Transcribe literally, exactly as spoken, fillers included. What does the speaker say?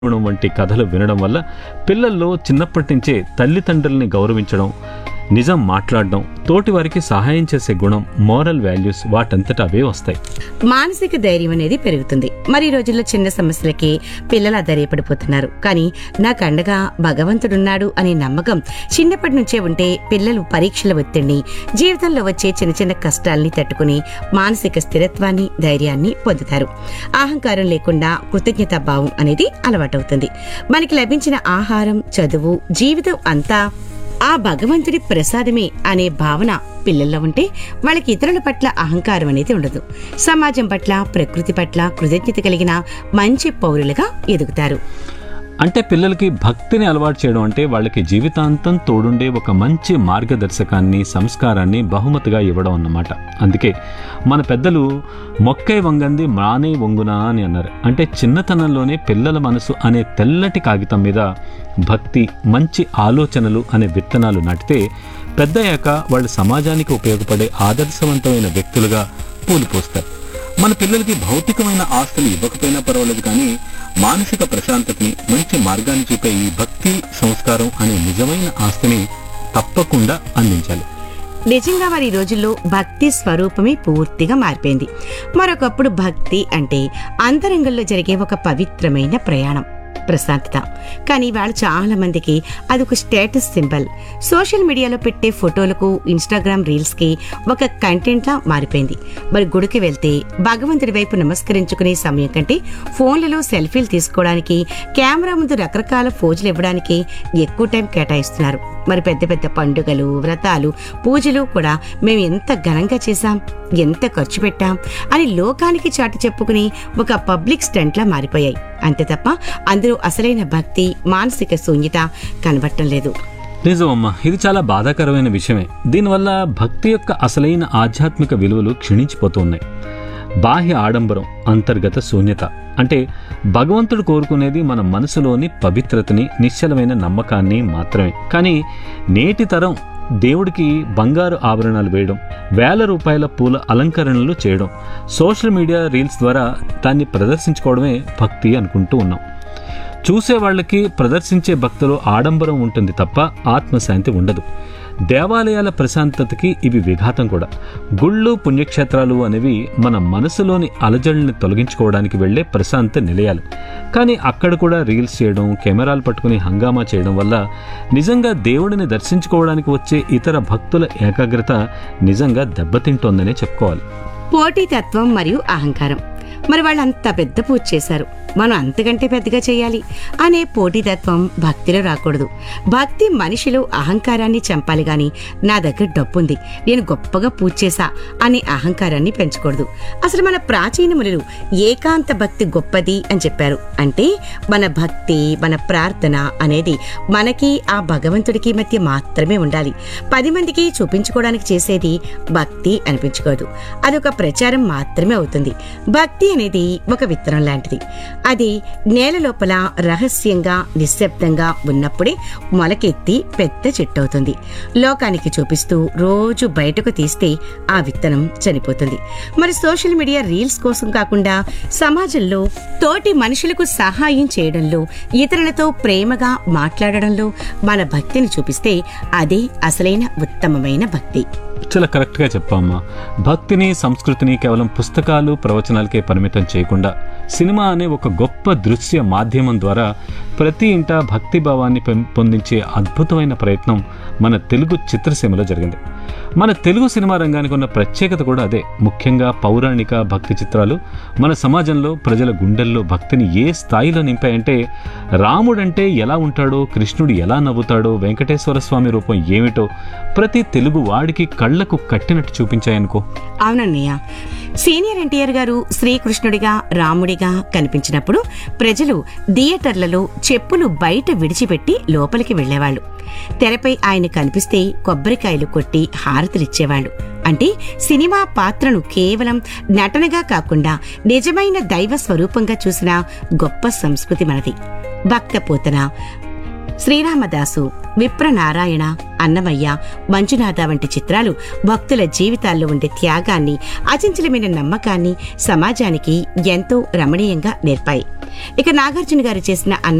వినడం వంటి కథలు వినడం వల్ల పిల్లల్లో చిన్నప్పటి నుంచే తల్లిదండ్రుల్ని గౌరవించడం, నిజం మాట్లాడడం, తోటి వారికి సహాయం చేసే గుణం, మోరల్ వాల్యూస్ వాటంతటా అవే వస్తాయి. మానసిక ధైర్యం అనేది పెరుగుతుంది. మరి ఈ రోజుల్లో చిన్న సమస్యలకి పిల్లలు అధైర్యపడిపోతున్నారు. కానీ నాకు అండగా భగవంతుడున్నాడు అనే నమ్మకం చిన్నప్పటి నుంచే ఉంటే పిల్లలు పరీక్షల ఒత్తిడిని, జీవితంలో వచ్చే చిన్న చిన్న కష్టాల్ని తట్టుకుని మానసిక స్థిరత్వాన్ని, ధైర్యాన్ని పొందుతారు. అహంకారం లేకుండా కృతజ్ఞతా భావం అనేది అలవాటవుతుంది. మనకి లభించిన ఆహారం, చదువు, జీవితం అంతా ఆ భగవంతుడి ప్రసాదమే అనే భావన పిల్లల్లో ఉంటే వాళ్ళకి ఇతరుల పట్ల అహంకారం అనేది ఉండదు. సమాజం పట్ల, ప్రకృతి పట్ల కృతజ్ఞత కలిగిన మంచి పౌరులుగా ఎదుగుతారు. అంటే పిల్లలకి భక్తిని అలవాటు చేయడం అంటే వాళ్ళకి జీవితాంతం తోడుండే ఒక మంచి మార్గదర్శకాన్ని, సంస్కారాన్ని బహుమతిగా ఇవ్వడం అన్నమాట. అందుకే మన పెద్దలు మొక్కై వంగంది మానే వంగునా అని అన్నారు. అంటే చిన్నతనంలోనే పిల్లల మనసు అనే తెల్లటి కాగితం మీద భక్తి, మంచి ఆలోచనలు అనే విత్తనాలు నాటితే పెద్దయ్యాక వాళ్ళు సమాజానికి ఉపయోగపడే ఆదర్శవంతమైన వ్యక్తులుగా పూలిపోస్తారు. మన పిల్లలకి భౌతికమైన ఆస్తులు ఇవ్వకపోయినా పర్వాలేదు, కానీ మానసిక ప్రశాంతతని, మంచి మార్గాన్ని చూపే ఈ భక్తి సంస్కారం అనే నిజమైన ఆస్తిని తప్పకుండా అందించాలి. నిజంగా వారి రోజుల్లో భక్తి స్వరూపమే పూర్తిగా మారిపోయింది. మరొకప్పుడు భక్తి అంటే అంతరంగంలో జరిగే ఒక పవిత్రమైన ప్రయాణం, ప్రశాంతత. కానీ వాళ్ళు చాలా మందికి అదొక స్టేటస్ సింబల్. సోషల్ మీడియాలో పెట్టే ఫోటోలకు, ఇన్స్టాగ్రామ్ రీల్స్ కి ఒక కంటెంట్ లా మారిపోయింది. మరి గుడికి వెళ్తే భగవంతుడి వైపు నమస్కరించుకునే సమయం కంటే ఫోన్లలో సెల్ఫీలు తీసుకోవడానికి, కెమెరా ముందు రకరకాల పోజులు ఇవ్వడానికి ఎక్కువ టైం కేటాయిస్తున్నారు. మరి పెద్ద పెద్ద పండుగలు, వ్రతాలు, పూజలు కూడా మేము ఎంత ఘనంగా చేశాం, ఎంత ఖర్చు పెట్టాం అని లోకానికి చాటి చెప్పుకుని ఒక పబ్లిక్ స్టంట్ లా మారిపోయాయి. అంతే తప్ప అందులో అసలైన భక్తి, మానసిక శూన్యత కనబడటం లేదు. నిజమమ్మా, ఇది చాలా బాధాకరమైన విషయమే. దీనివల్ల భక్తి యొక్క అసలైన ఆధ్యాత్మిక విలువలు క్షీణించిపోతూ ఉన్నాయి. బాహ్య ఆడంబరం, అంతర్గత శూన్యత. అంటే భగవంతుడు కోరుకునేది మన మనసులోని పవిత్రతని, నిశ్చలమైన నమ్మకాన్ని మాత్రమే. కానీ నేటి తరం దేవుడికి బంగారు ఆభరణాలు వేయడం, వేల రూపాయల పూల అలంకరణలు చేయడం, సోషల్ మీడియా రీల్స్ ద్వారా దాన్ని ప్రదర్శించుకోవడమే భక్తి అనుకుంటూ ఉన్నాం. చూసే వాళ్ళకి ప్రదర్శించే భక్తిలో ఆడంబరం ఉంటుంది తప్ప ఆత్మశాంతి ఉండదు. దేవాలయాల ప్రశాంతతకి ఇవి విఘాతం కూడా. గుళ్ళు, పుణ్యక్షేత్రాలు అనేవి మన మనసులోని అలజడిని తొలగించుకోవడానికి వెళ్లే ప్రశాంత నిలయాలు. కానీ అక్కడ కూడా రీల్స్ చేయడం, కెమెరాలు పట్టుకుని హంగామా చేయడం వల్ల నిజంగా దేవుడిని దర్శించుకోవడానికి వచ్చే ఇతర భక్తుల ఏకాగ్రత నిజంగా దెబ్బతింటోందనే చెప్పుకోవాలి. పోటీతత్వం మరియు అహంకారం. మరి వాళ్ళు అంత పెద్ద పూజ చేశారు, మనం అంతకంటే పెద్దగా చేయాలి అనే పోటీతత్వం భక్తిలో రాకూడదు. భక్తి మనిషిలో అహంకారాన్ని చంపాలి గాని నా దగ్గర డబ్బుంది, నేను గొప్పగా పూజ చేశా అనే అహంకారాన్ని పెంచకూడదు. అసలు మన ప్రాచీన మునులు ఏకాంత భక్తి గొప్పది అని చెప్పారు. అంటే మన భక్తి, మన ప్రార్థన అనేది మనకి ఆ భగవంతుడికి మధ్య మాత్రమే ఉండాలి. పది మందికి చూపించుకోవడానికి చేసేది భక్తి అనిపించుకోదు. అదొక ప్రచారం మాత్రమే అవుతుంది. భక్తి అనేది ఒక విత్తనం లాంటిది. అది నేల లోపల రహస్యంగా, నిశ్శబ్దంగా ఉన్నప్పుడే మొలకెత్తి పెద్ద చెట్టు అవుతుంది. లోకానికి చూపిస్తూ రోజు బయటకు తీస్తే ఆ విత్తనం చనిపోతుంది. మరి సోషల్ మీడియా రీల్స్ కోసం కాకుండా సమాజంలో తోటి మనుషులకు సహాయం చేయడంలో, ఇతరులతో ప్రేమగా మాట్లాడడంలో మన భక్తిని చూపిస్తే అదే అసలైన ఉత్తమమైన భక్తి. చాలా కరెక్ట్గా చెప్పామ్మా. భక్తిని, సంస్కృతిని కేవలం పుస్తకాలు, ప్రవచనాలకే పరిమితం చేయకుండా సినిమా అనే ఒక గొప్ప దృశ్య మాధ్యమం ద్వారా ప్రతి ఇంటా భక్తి భావాన్ని పెంపొందించే అద్భుతమైన ప్రయత్నం మన తెలుగు చిత్రసీమలో జరిగింది. మన తెలుగు సినిమా రంగానికి ఉన్న ప్రత్యేకత కూడా అదే. ముఖ్యంగా పౌరాణిక భక్తి చిత్రాలు మన సమాజంలో ప్రజల గుండెల్లో భక్తిని ఏ స్థాయిలో నింపాయంటే, రాముడంటే ఎలా ఉంటాడో, కృష్ణుడు ఎలా నవ్వుతాడో, వెంకటేశ్వర స్వామి రూపం ఏమిటో ప్రతి తెలుగు వాడికి కళ్లకు కట్టినట్టు చూపించాయనుకో. అవునన్నయ్య, సీనియర్ ఎన్టీఆర్ గారు శ్రీకృష్ణుడిగా, రాముడిగా కనిపించినప్పుడు ప్రజలు థియేటర్లలో చెప్పులు బయట విడిచిపెట్టి లోపలికి వెళ్లేవాళ్లు. తెరపై ఆయన కనిపిస్తే కొబ్బరికాయలు కొట్టి హారతులిచ్చేవాళ్లు. అంటే సినిమా పాత్రను కేవలం నటనగా కాకుండా నిజమైన దైవ స్వరూపంగా చూసిన గొప్ప సంస్కృతి మనది. భక్త పోతన, శ్రీరామదాసు, విప్రనారాయణ, అన్నమయ్య, మంజునాథ వంటి చిత్రాలు భక్తుల జీవితాల్లో ఉండే త్యాగాన్ని, అచంచలమైన నమ్మకాన్ని సమాజానికి ఎంతో రమణీయంగా నేర్పాయి. ఇక నాగార్జున గారు చేసిన అన్న